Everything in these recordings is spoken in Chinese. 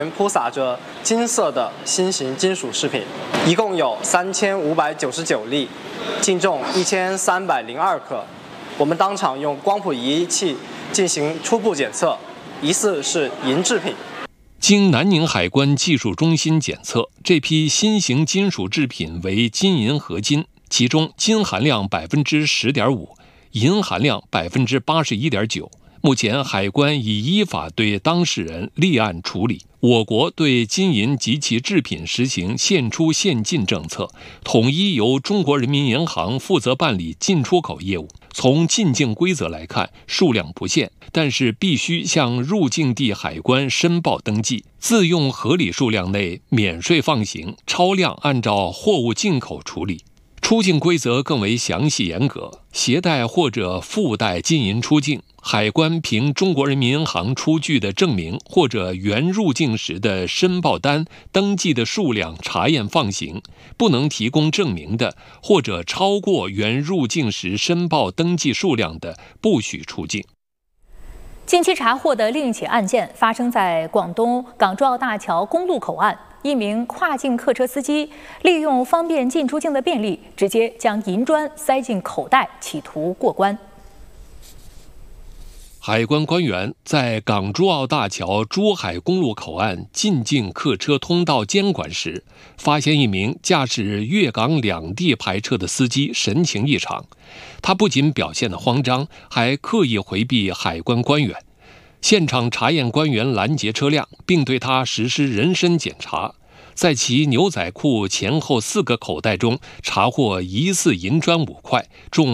铺洒着金色的新型金属饰品，一共有3599粒，净重1302克。我们当场用光谱仪器进行初步检测，疑似是银制品。 经南宁海关技术中心检测，这批新型金属制品为金银合金，其中金含量10.5%，银含量81.9%。目前，海关已依法对当事人立案处理。我国对金银及其制品实行现出现进政策，统一由中国人民银行负责办理进出口业务。从进境规则来看，数量不限，但是必须向入境地海关申报登记，自用合理数量内免税放行，超量按照货物进口处理。出境规则更为详细严格，携带或者附带金银出境，海关凭中国人民银行出具的证明或者原入境时的申报单登记的数量查验放行，不能提供证明的或者超过原入境时申报登记数量的，不许出境。 近期查获的另一起案件发生在广东港珠澳大桥公路口岸。一名跨境客车司机利用方便进出境的便利，直接将银砖塞进口袋，企图过关。 海关官员在港珠澳大桥珠海公路口岸进境客车通道监管时，发现一名驾驶粤港两地牌车的司机神情异常。他不仅表现得慌张，还刻意回避海关官员。现场查验官员拦截车辆，并对他实施人身检查，在其牛仔裤前后4个口袋中查获疑似银砖5块，重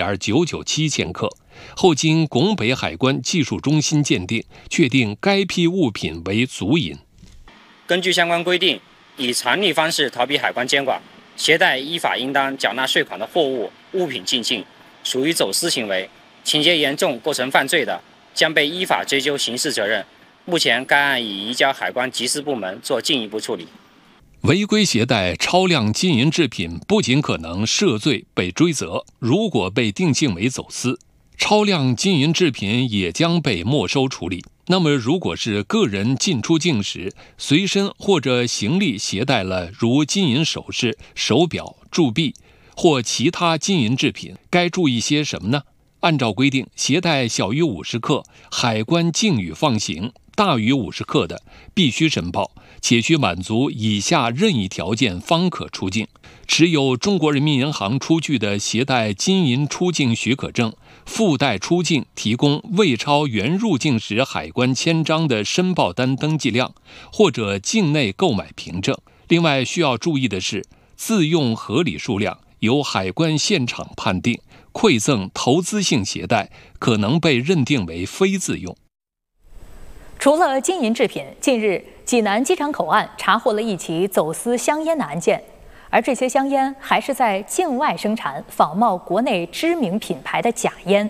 4.997千克。后经拱北海关技术中心鉴定，确定该批物品为足银。 根据相关规定，以常理方式逃避海关监管，携带依法应当缴纳税款的货物、物品进境，属于走私行为，情节严重，构成犯罪的，将被依法追究刑事责任。目前该案已移交海关缉私部门做进一步处理。 违规携带超量金银制品不仅可能涉罪被追责，如果被定性为走私，超量金银制品也将被没收处理。那么如果是个人进出境时随身或者行李携带了如金银首饰、手表、铸币或其他金银制品，该注意些什么呢？按照规定，携带小于50克，海关禁予放行；大于50克的，必须申报，且需满足以下任意条件方可出境：持有中国人民银行出具的携带金银出境许可证，附带出境提供未超原入境时海关签章的申报单登记量，或者境内购买凭证。另外需要注意的是，自用合理数量由海关现场判定，馈赠投资性携带可能被认定为非自用。 除了金银制品，近日济南机场口岸查获了一起走私香烟的案件，而这些香烟还是在境外生产、仿冒国内知名品牌的假烟。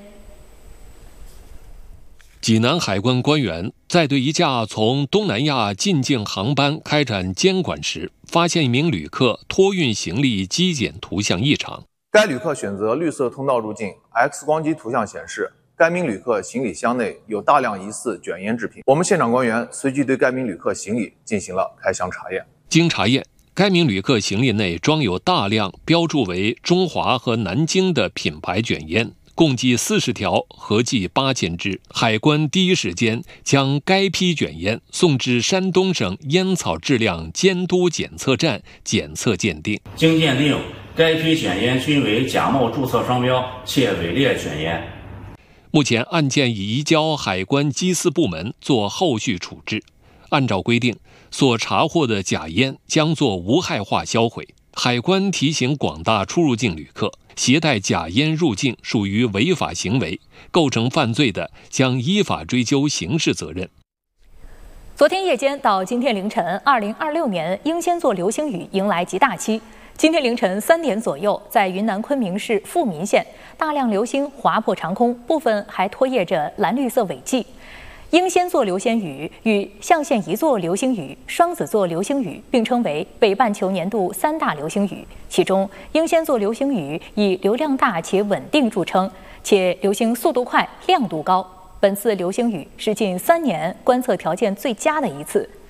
济南海关官员在对一架从东南亚进境航班开展监管时，发现一名旅客托运行李机检图像异常。 该旅客选择绿色通道入境 ，X 光机图像显示，该名旅客行李箱内有大量疑似卷烟制品。我们现场官员随即对该名旅客行李进行了开箱查验。 经查验，该名旅客行李内装有大量标注为中华和南京的品牌卷烟，共计40条，合计8000支。海关第一时间将该批卷烟送至山东省烟草质量监督检测站检测鉴定。 经鉴定，该批卷烟均为假冒注册商标，且伪劣卷烟。 目前案件已移交海关缉私部门做后续处置。按照规定，所查获的假烟将做无害化销毁。海关提醒广大出入境旅客，携带假烟入境属于违法行为，构成犯罪的将依法追究刑事责任。 昨天夜间到今天凌晨，2026年英仙座流星雨迎来极大期。今天凌晨3点左右，在云南昆明市富民县，大量流星划破长空，部分还拖曳着蓝绿色尾迹。英仙座流星雨与象限1座流星雨、双子座流星雨并称为北半球年度3大流星雨。其中，英仙座流星雨以流量大且稳定著称，且流星速度快、亮度高。本次流星雨是近3年观测条件最佳的一次。